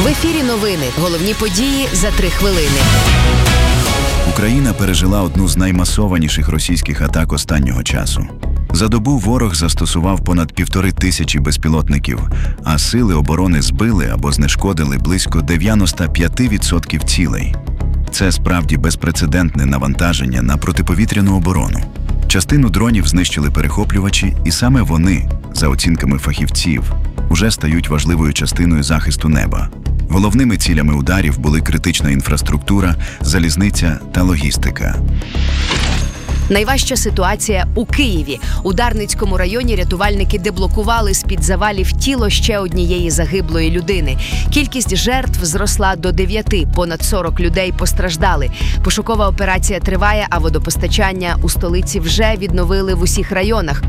В ефірі новини. Головні події за 3 хвилини. Україна пережила одну з наймасованіших російських атак останнього часу. За добу ворог застосував понад 1500 безпілотників, а сили оборони збили або знешкодили близько 95% цілей. Це справді безпрецедентне навантаження на протиповітряну оборону. Частину дронів знищили перехоплювачі, і саме вони, за оцінками фахівців, уже стають важливою частиною захисту неба. Головними цілями ударів були критична інфраструктура, залізниця та логістика. Найважча ситуація у Києві. У Дарницькому районі рятувальники деблокували з-під завалів тіло ще однієї загиблої людини. Кількість жертв зросла до 9, понад 40 людей постраждали. Пошукова операція триває, а водопостачання у столиці вже відновили в усіх районах.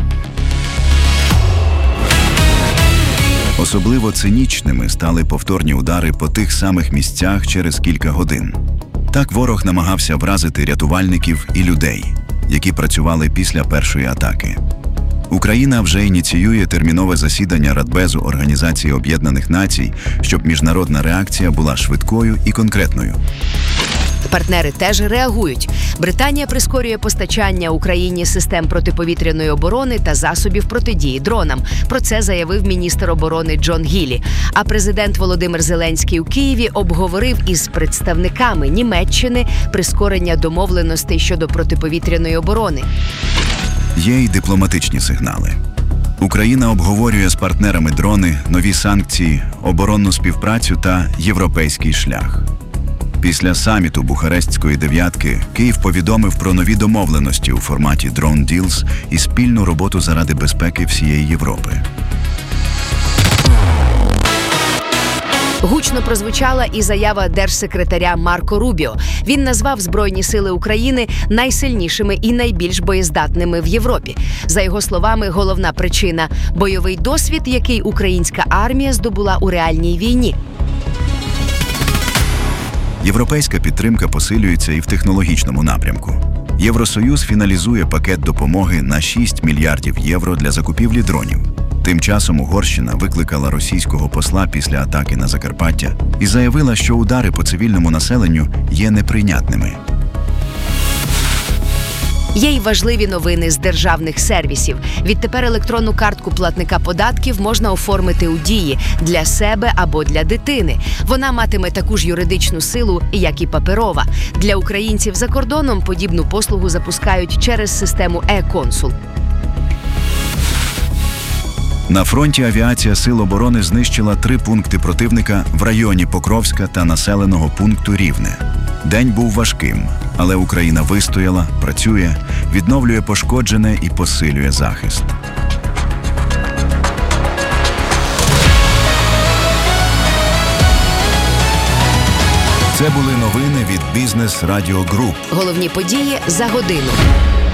Особливо цинічними стали повторні удари по тих самих місцях через кілька годин. Так ворог намагався вразити рятувальників і людей, які працювали після першої атаки. Україна вже ініціює термінове засідання Радбезу Організації Об'єднаних Націй, щоб міжнародна реакція була швидкою і конкретною. Партнери теж реагують. Британія прискорює постачання Україні систем протиповітряної оборони та засобів протидії дронам. Про це заявив міністр оборони Джон Гіллі. А президент Володимир Зеленський у Києві обговорив із представниками Німеччини прискорення домовленостей щодо протиповітряної оборони. Є й дипломатичні сигнали. Україна обговорює з партнерами дрони, нові санкції, оборонну співпрацю та європейський шлях. Після саміту Бухарестської дев'ятки Київ повідомив про нові домовленості у форматі Drone Deals і спільну роботу заради безпеки всієї Європи. Гучно прозвучала і заява держсекретаря Марко Рубіо. Він назвав Збройні сили України найсильнішими і найбільш боєздатними в Європі. За його словами, головна причина – бойовий досвід, який українська армія здобула у реальній війні. Європейська підтримка посилюється і в технологічному напрямку. Євросоюз фіналізує пакет допомоги на 6 мільярдів євро для закупівлі дронів. Тим часом Угорщина викликала російського посла після атаки на Закарпаття і заявила, що удари по цивільному населенню є неприйнятними. Є й важливі новини з державних сервісів. Відтепер електронну картку платника податків можна оформити у Дії для себе або для дитини. Вона матиме таку ж юридичну силу, як і паперова. Для українців за кордоном подібну послугу запускають через систему e-консул. На фронті авіація Сил оборони знищила 3 пункти противника в районі Покровська та населеного пункту Рівне. День був важким, але Україна вистояла, працює, відновлює пошкоджене і посилює захист. Це були новини від Бізнес Радіо Груп. Головні події за годину.